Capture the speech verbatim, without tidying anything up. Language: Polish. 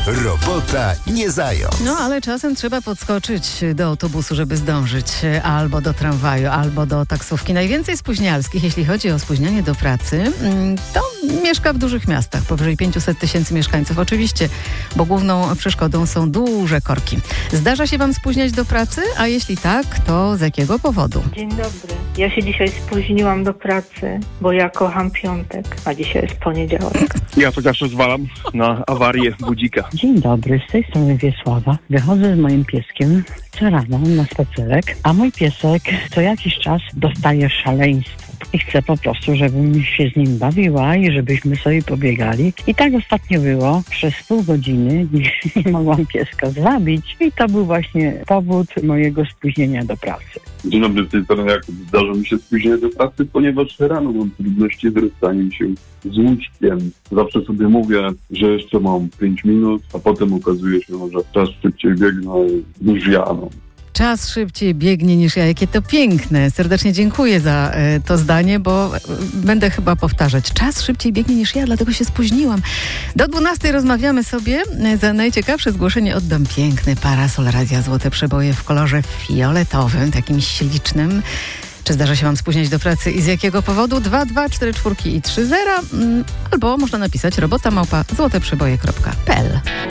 Robota nie zając. No ale czasem trzeba podskoczyć do autobusu, żeby zdążyć, albo do tramwaju, albo do taksówki. Najwięcej spóźnialskich, jeśli chodzi o spóźnianie do pracy, to mieszka w dużych miastach, powyżej pięćset tysięcy mieszkańców oczywiście, bo główną przeszkodą są duże korki. Zdarza się wam spóźniać do pracy? A jeśli tak, to z jakiego powodu? Dzień dobry. Ja się dzisiaj spóźniłam do pracy, bo ja kocham piątek, a dzisiaj jest poniedziałek. Ja to zawsze zwalam na awarię budzika. Dzień dobry, z tej strony Wiesława. Wychodzę z moim pieskiem co rano na spacerek, a mój piesek co jakiś czas dostaje szaleństwo. I chcę po prostu, żebym się z nim bawiła i żebyśmy sobie pobiegali. I tak ostatnio było. Przez pół godziny nie mogłam pieska zwabić i to był właśnie powód mojego spóźnienia do pracy. Dzień dobry, z tej strony Jakub. Zdarza mi się spóźnienie do pracy, ponieważ rano mam trudności z rozstaniem się z łóżkiem. Zawsze sobie mówię, że jeszcze mam pięć minut, a potem okazuje się, że czas szybciej biegnie niż ja. No. Czas szybciej biegnie niż ja. Jakie to piękne. Serdecznie dziękuję za e, to zdanie, bo e, będę chyba powtarzać. Czas szybciej biegnie niż ja, dlatego się spóźniłam. Do dwunastej rozmawiamy sobie. E, za najciekawsze zgłoszenie oddam piękny parasol Radia Złote Przeboje w kolorze fioletowym, takim ślicznym. Czy zdarza się wam spóźniać do pracy i z jakiego powodu? dwa dwa cztery cztery i trzy zero albo można napisać robota małpa złoteprzeboje kropka p l.